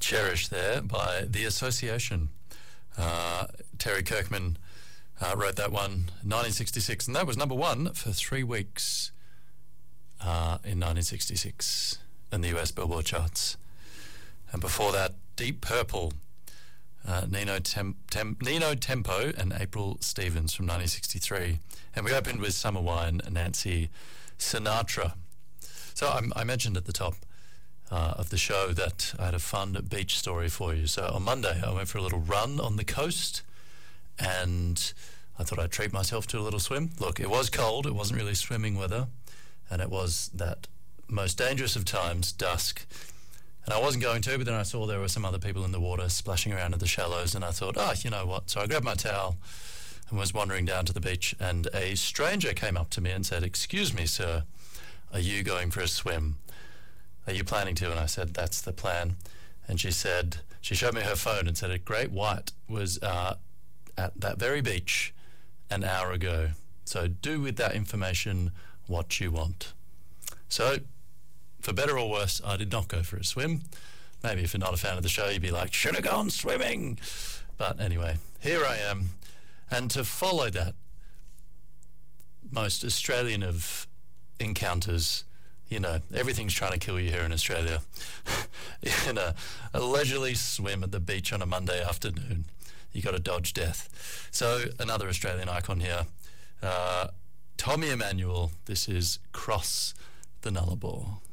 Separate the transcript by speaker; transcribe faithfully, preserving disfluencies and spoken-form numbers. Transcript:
Speaker 1: Cherish there by The Association. Uh, Terry Kirkman uh, wrote that one in nineteen sixty-six, and that was number one for three weeks uh, in nineteen sixty-six in the U S Billboard charts. And before that, Deep Purple, uh, Nino, Tem- Tem- Nino Tempo and April Stevens from nineteen sixty-three. And we opened with Summer Wine and Nancy Sinatra. So I, I mentioned at the top uh, of the show that I had a fun beach story for you. So on Monday, I went for a little run on the coast, and I thought I'd treat myself to a little swim. Look, it was cold. It wasn't really swimming weather, and it was that most dangerous of times, dusk. And I wasn't going to, but then I saw there were some other people in the water splashing around in the shallows, and I thought, oh, you know what? So I grabbed my towel and was wandering down to the beach, and a stranger came up to me and said, "Excuse me, sir, are you going for a swim? Are you planning to?" And I said, "That's the plan." And she said, she showed me her phone and said a great white was uh, at that very beach an hour ago. So do with that information what you want. So, for better or worse, I did not go for a swim. Maybe if you're not a fan of the show, you'd be like, should have gone swimming. But anyway, here I am. And to follow that most Australian of encounters, you know, everything's trying to kill you here in Australia. In a, a leisurely swim at the beach on a Monday afternoon, you got to dodge death. So another Australian icon here, uh, Tommy Emmanuel. This is Cross the Nullarbor.